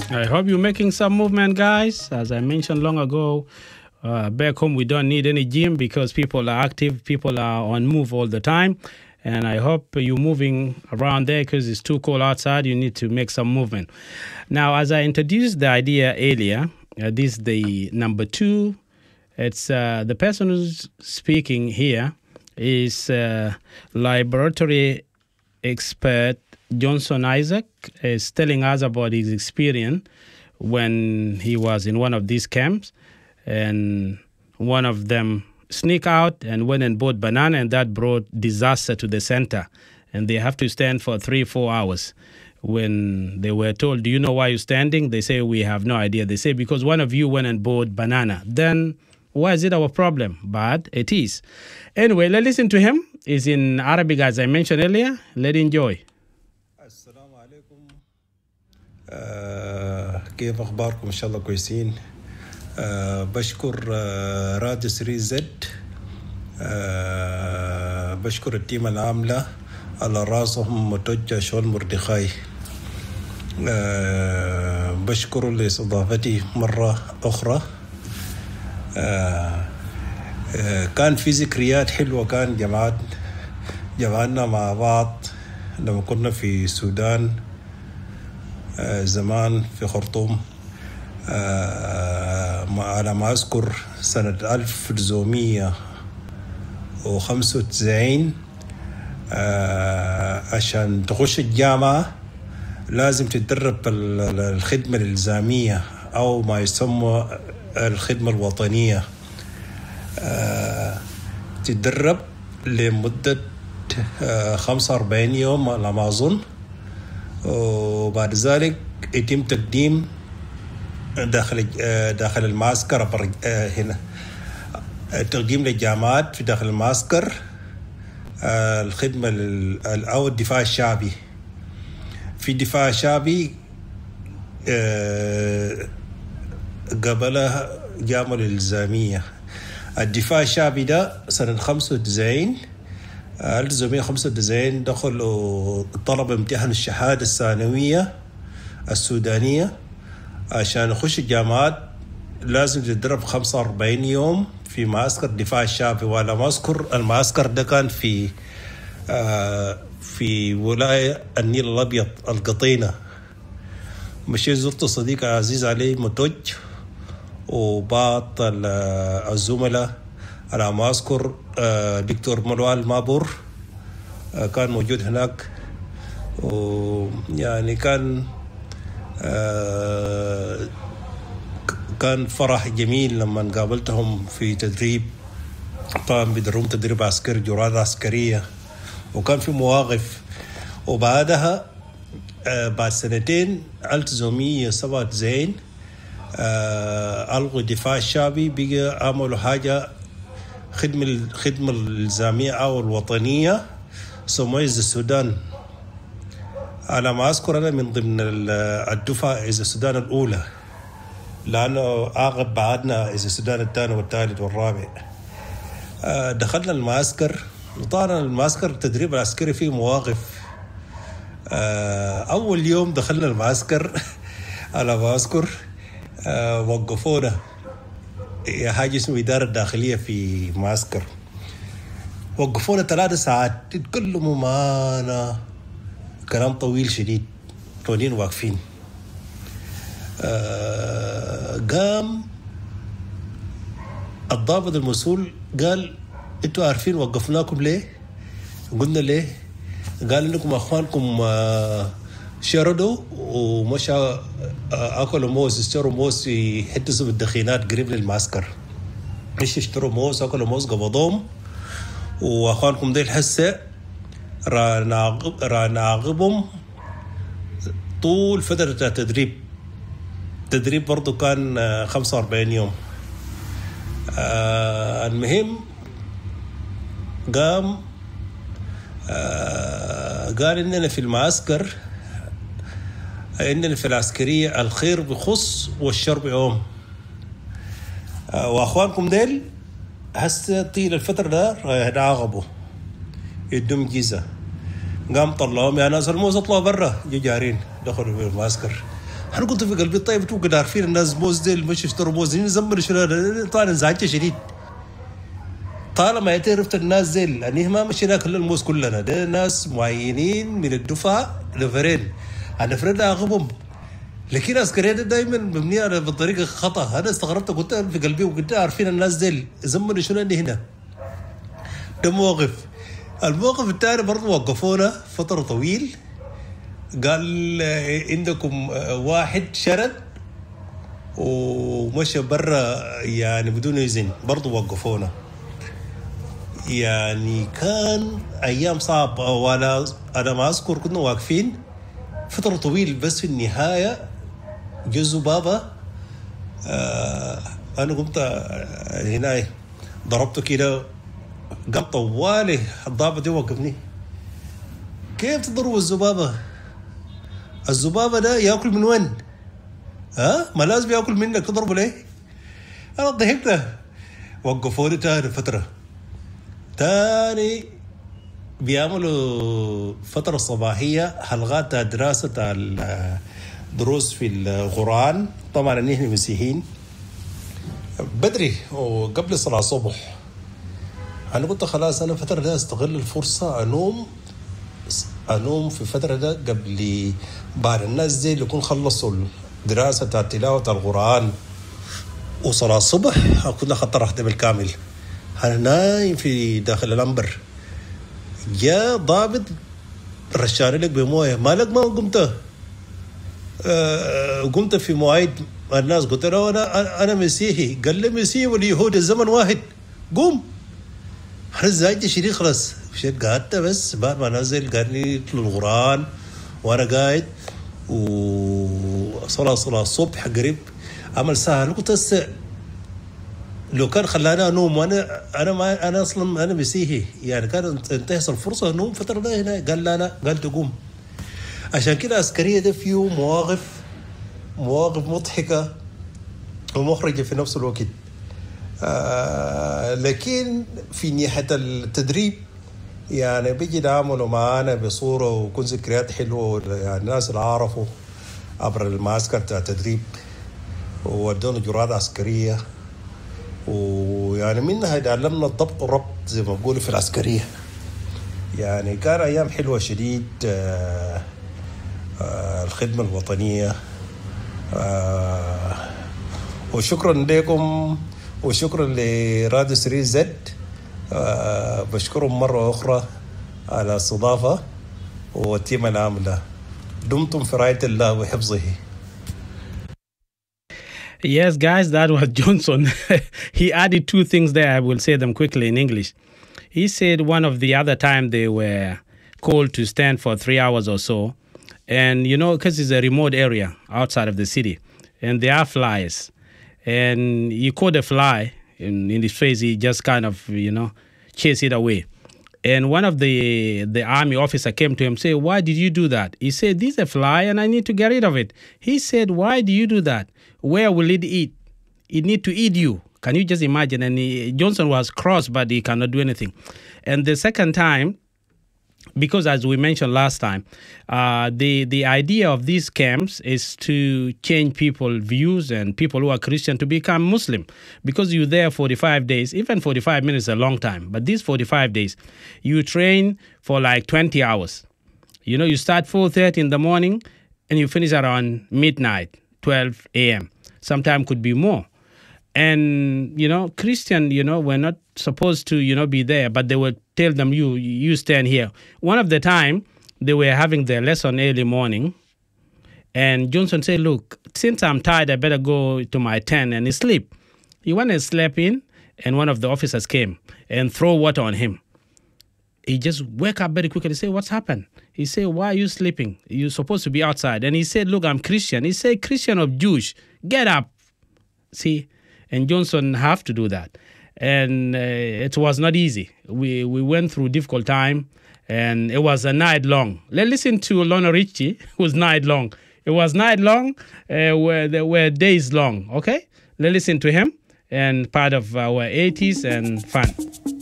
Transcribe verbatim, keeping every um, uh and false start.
I hope you're making some movement, guys. As I mentioned long ago, uh, back home we don't need any gym because people are active, people are on move all the time. And I hope you're moving around there because it's too cold outside. You need to make some movement. Now, as I introduced the idea earlier, uh, this is the number two. It's uh, the person who's speaking here is uh, laboratory expert Johnson Isaac is telling us about his experience when he was in one of these camps, and one of them sneak out and went and bought banana, and that brought disaster to the center, and they have to stand for three, four hours. When they were told, do you know why you're standing? They say, we have no idea. They say, because one of you went and bought banana. Then why is it our problem? But it is. Anyway, let's listen to him. He's in Arabic, as I mentioned earlier. Let's enjoy. السلام عليكم. آه كيف أخباركم؟ إن شاء الله كويسين. آه بشكر آه راديو ثري زد. آه بشكر التيم العاملة على راسهم متوجه شون مردخاي. آه بشكر لاستضافتي مرة أخرى. آه آه كان في ذكريات حلوة، كان جماعات جمعنا مع بعض لما كنا في السودان آه زمان في خرطوم. آه على ما أذكر سنة ألف وتسعمية وخمسة وتسعين. آه عشان تخش الجامعة لازم تتدرب الخدمة الإلزامية أو ما يسمى الخدمة الوطنية. آه تتدرب لمدة آه خمسة وأربعين يوم على ما أظن، وبعد ذلك يتم تقديم داخل آه داخل المعسكر آه هنا تقديم للجامعات في داخل المعسكر آه الخدمة أو الدفاع الشعبي. في الدفاع الشعبي آه قبلها جامعة الإلزامية. الدفاع الشعبي ده سنة خمسة وتسعين ألف وتسعمية وخمسة وتسعين دخلوا طلب امتحان الشهادة الثانوية السودانية. عشان يخش الجامعات لازم تدرب خمسة وأربعين يوم في معسكر الدفاع الشعبي. وعلى ما أذكر المعسكر ده كان في آه في ولاية النيل الأبيض القطينة. مشيت زرت صديق عزيز علي متوج وبعض الزملاء. على ما أذكر دكتور مروان مابور كان موجود هناك، ويعني كان كان فرح جميل لما قابلتهم في تدريب. طبعا بيدربون تدريب عسكري، جرات عسكرية، وكان في مواقف. وبعدها بعد سنتين ألف وتسعمية وسبعة وتسعين ألغوا الدفاع الشعبي، بقى عملوا حاجة خدمة الخدمة الإلزامية أو الوطنية سموها إذا السودان. على ما أذكر أنا من ضمن الدفعة إذا السودان الأولى، لأنه عقب بعدنا إذا السودان الثاني والثالث والرابع. دخلنا المعسكر، وطبعا المعسكر التدريب العسكري فيه مواقف. أول يوم دخلنا المعسكر على ما أذكر وقفونا حاجة اسمه إدارة الداخلية في معسكر. وقفونا ثلاث ساعات يتكلموا معانا كلام طويل شديد، تونين واقفين. آه قام الضابط المسؤول قال انتوا عارفين وقفناكم ليه؟ قلنا ليه؟ قال انكم اخوانكم آه شردوا ومشى آه اكلوا موز، اشتروا موز في حته اسمها الدخينات قريب للمعسكر. مش اشتروا موز، اكلوا موز قبضوهم. واخوانكم ديل حسه رنعاقبهم طول فترة التدريب. التدريب برضو كان خمسة وأربعين يوم. آه المهم قام آه قال إننا في المعسكر، إننا في العسكرية الخير بخص والشر بعوم. آه وأخوانكم ديل هسه طيل الفترة ده نعاقبوا يدوم جيزة. قام طلعهم يا ناس الموز اطلعوا برا، جو جارين دخلوا في المعسكر. انا قلت في قلبي طيب انتوا كده عارفين الناس موز دي مش يشتروا موز يزمروا شنو. طبعا انزعجت شديد طالما عرفت الناس زي يعني ما مشينا كل الموز كلنا، ده ناس معينين من الدفعه نفرين هنفرد اغبهم، لكن عسكريه دائما مبنيه بطريقه خطا. انا استغربت قلت في قلبي وقلت عارفين الناس زي زمروا شنو اللي هنا. ده موقف. الموقف الثاني برضه وقفونا فتره طويل، قال عندكم واحد شرد ومشى برا يعني بدون إذن، برضو وقفونا. يعني كان أيام صعبة، وأنا أنا ما أذكر كنا واقفين فترة طويل، بس في النهاية جزء بابا آه أنا قمت هنا ضربته كده قام طوالي الضابط دي وقفني. كيف تضرب الذبابة؟ الذبابة ده يأكل من وين؟ ها؟ ما لازم يأكل منك تضربه ليه؟ أنا ضحكت. وقفوني تاني فترة تاني بيعملوا فترة صباحية حلقات دراسة الدروس في القرآن. طبعا نحن مسيحيين بدري وقبل صلاة الصبح. أنا قلت خلاص أنا فترة ده أستغل الفرصة أنوم أنوم في فترة ده قبل بعد الناس زي اللي يكون خلصوا دراسة تلاوة القرآن وصلاة الصبح. كنا خطر واحدة بالكامل. أنا نايم في داخل الأنبر، جاء ضابط رشاني لك بمويه، مالك ما قمت أه قمت في مواعيد الناس. قلت له أنا أنا مسيحي. قال لي مسيحي واليهود الزمن واحد، قوم. أنا زايد شديد خلاص مشيت قعدت، بس بعد ما نزل قال لي يطلع القرآن وأنا قاعد وصلاة صلاة الصبح قريب عمل ساعة. أنا قلت هسه لو كان خلاني أنوم، وأنا أنا ما أنا أصلا أنا مسيحي، يعني كان تحصل الفرصة أنوم فترة ده هنا. قال لا لا، قال تقوم. عشان كده عسكرية ده فيه مواقف مواقف مضحكة ومحرجة في نفس الوقت. آه لكن في ناحية التدريب يعني بيجي يتعاملوا معانا بصورة وكون ذكريات حلوة. يعني الناس اللي عارفوا عبر المعسكر بتاع التدريب وودونا جراد عسكرية، ويعني منها تعلمنا الضبط والربط زي ما بقولوا في العسكرية. يعني كان أيام حلوة شديد. آه آه الخدمة الوطنية. آه وشكرا لكم وشكرا لراديو ثري زد. آه بشكرهم مرة أخرى على الاستضافة والتيم العاملة. دمتم في رعاية الله وحفظه. Yes, guys, that was Johnson. He added two things there. I will say them quickly in English. He said one of the other time they were called to stand for three hours or so. And, you know, because it's a remote area outside of the city. And there are flies. And he caught a fly in, in his face. He just kind of, you know, chased it away. And one of the the army officer came to him and said, why did you do that? He said, this is a fly and I need to get rid of it. He said, why do you do that? Where will it eat? It need to eat you. Can you just imagine? And he, Johnson was cross, but he cannot do anything. And the second time, because as we mentioned last time, uh, the, the idea of these camps is to change people's views and people who are Christian to become Muslim. Because you're there forty-five days, even forty-five minutes is a long time. But these forty-five days, you train for like twenty hours. You know, you start four thirty in the morning and you finish around midnight, twelve a.m. Sometimes could be more. And, you know, Christian, you know, we're not supposed to, you know, be there, but they would tell them, you you stand here. One of the time, they were having their lesson early morning, and Johnson said, look, since I'm tired, I better go to my tent and sleep. He went and slept in, and one of the officers came and throw water on him. He just wake up very quickly and say, what's happened? He said, why are you sleeping? You're supposed to be outside. And he said, look, I'm Christian. He said, Christian or Jewish, get up. See? And Johnson have to do that. And uh, it was not easy. We we went through difficult time, and it was a night long. Let's listen to Lorna Ritchie, who's night long. It was night long, uh, where there were days long, okay? Let's listen to him, and part of our eighties and fun.